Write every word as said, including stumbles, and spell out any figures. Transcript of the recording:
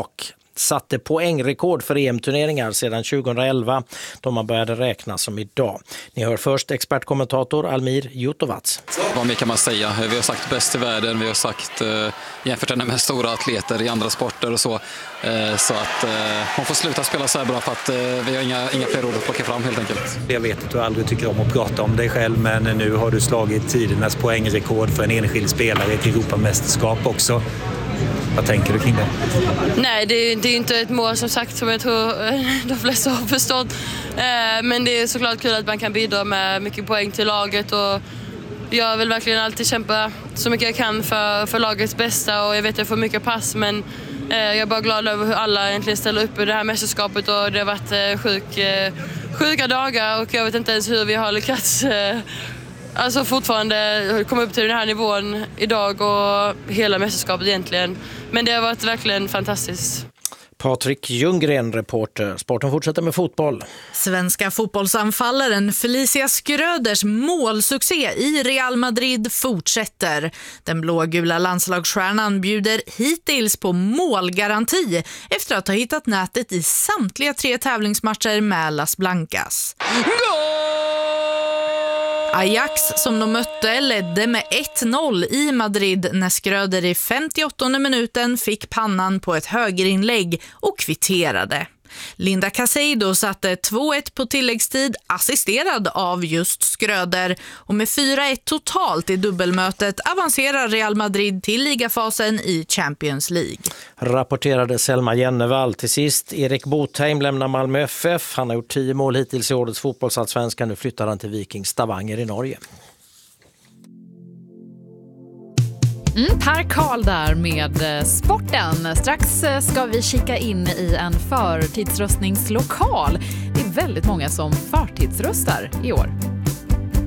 Irak satte poängrekord för E M-turneringar sedan tjugohundraelva då man började räkna som idag. Ni hör först expertkommentator Almir Jutovac. Vad mer kan man säga? Vi har sagt bäst i världen, vi har sagt eh, jämfört med stora atleter i andra sporter och så. Eh, så att eh, hon får sluta spela så här bra för att eh, vi har inga, inga fler ord att plocka fram helt enkelt. Jag vet att du aldrig tycker om att prata om dig själv, men nu har du slagit tidernas poängrekord för en enskild spelare i ett Europamästerskap också. Vad tänker du kring det? Nej, det är, det är inte ett mål som sagt som jag tror de flesta har förstått. Men det är såklart kul att man kan bidra med mycket poäng till laget och jag vill verkligen alltid kämpa så mycket jag kan för, för lagets bästa och jag vet att jag får mycket pass men jag är bara glad över hur alla egentligen ställer upp i det här mästerskapet och det har varit sjuk, sjuka dagar och jag vet inte ens hur vi har lyckats alltså fortfarande komma upp till den här nivån idag och hela mästerskapet egentligen. Men det har varit verkligen fantastiskt. Patrik Ljunggren, reporter. Sporten fortsätter med fotboll. Svenska fotbollsanfallaren Felicia Schröders målsuccé i Real Madrid fortsätter. Den blågula landslagsstjärnan bjuder hittills på målgaranti efter att ha hittat nätet i samtliga tre tävlingsmatcher med Las Blancas. Ajax som de mötte ledde med ett noll i Madrid när Schröder i femtioåttonde minuten fick pannan på ett högerinlägg och kvitterade. Linda Caseido satte två ett på tilläggstid assisterad av just Schröder och med fyra ett totalt i dubbelmötet avancerar Real Madrid till ligafasen i Champions League. Rapporterade Selma Jennevall. Till sist, Erik Botheim lämnar Malmö F F. Han har gjort tio mål hittills i årets fotbollsallsvenskan. Nu flyttar han till Viking Stavanger i Norge. Mm, Per Karl där med sporten. Strax ska vi kika in i en förtidsröstningslokal. Det är väldigt många som förtidsröstar i år.